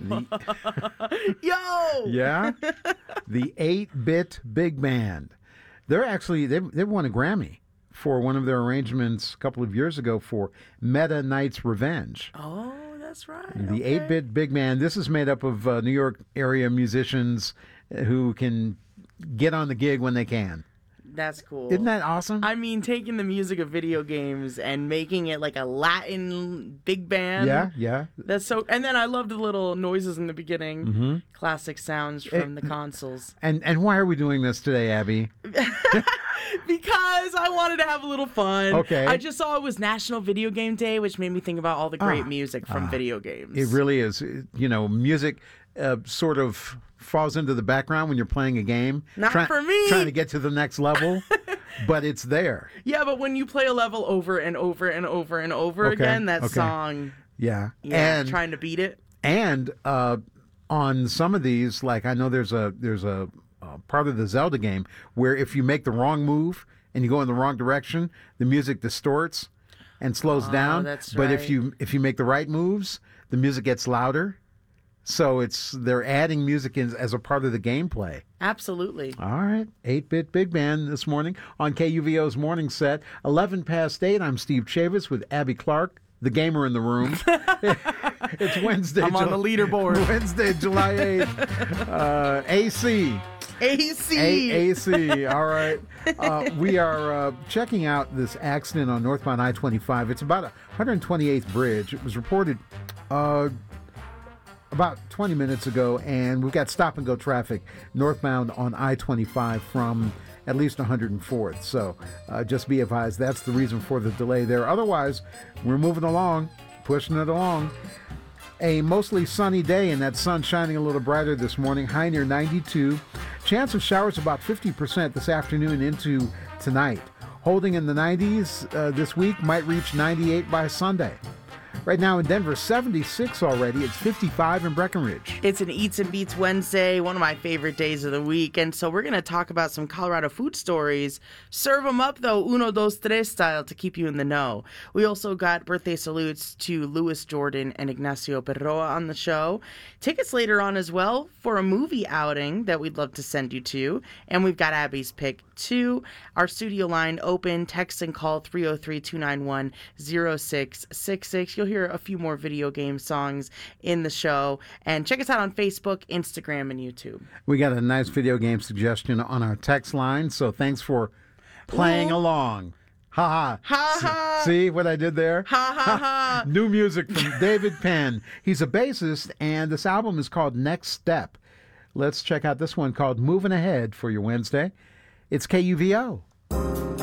Yo! Yeah? The 8-Bit Big Band. They won a Grammy for one of their arrangements a couple of years ago for Meta Knight's Revenge. Oh, that's right. The Okay. 8-Bit Big Band. This is made up of New York area musicians who can get on the gig when they can. That's cool. Isn't that awesome? I mean, taking the music of video games and making it like a Latin big band. Yeah. That's so. And then I loved the little noises in the beginning. Mm-hmm. Classic sounds from the consoles. And why are we doing this today, Abby? Because I wanted to have a little fun. Okay. I just saw it was National Video Game Day, which made me think about all the great music from video games. It really is. Music sort of falls into the background when you're playing a game. Not for me. Trying to get to the next level, but it's there. Yeah, but when you play a level over and over and over and over again, that song. Yeah. Yeah, trying to beat it. And on some of these, like I know there's a part of the Zelda game where if you make the wrong move and you go in the wrong direction, the music distorts and slows down. That's but right. if you make the right moves, the music gets louder. So they're adding music in as a part of the gameplay. Absolutely. All right. 8-Bit Big Band this morning on KUVO's Morning Set. 11 past 8. I'm Steve Chavis with Abby Clark, the gamer in the room. It's Wednesday. I'm on the leaderboard. Wednesday, July 8th. AC. AC. All right. We are checking out this accident on northbound I-25. It's about 128th Bridge. It was reported about 20 minutes ago, and we've got stop-and-go traffic northbound on I-25 from at least 104th. So just be advised, that's the reason for the delay there. Otherwise, we're moving along, pushing it along. A mostly sunny day, and that sun shining a little brighter this morning, high near 92. Chance of showers about 50% this afternoon into tonight. Holding in the 90s this week, might reach 98 by Sunday. Right now in Denver, 76 already. It's 55 in Breckenridge. It's an Eats and Beats Wednesday, one of my favorite days of the week. And so we're going to talk about some Colorado food stories. Serve them up, though, uno, dos, tres style to keep you in the know. We also got birthday salutes to Louis Jordan and Ignacio Perroa on the show. Tickets later on as well for a movie outing that we'd love to send you to. And we've got Abby's pick, too. Our studio line open. Text and call 303-291-0666. You'll hear a few more video game songs in the show. And check us out on Facebook, Instagram, and YouTube. We got a nice video game suggestion on our text line, so thanks for playing along. Ha ha. Ha ha. See what I did there? Ha ha ha. New music from David Penn. He's a bassist, and this album is called Next Step. Let's check out this one called Moving Ahead for your Wednesday. It's KUVO.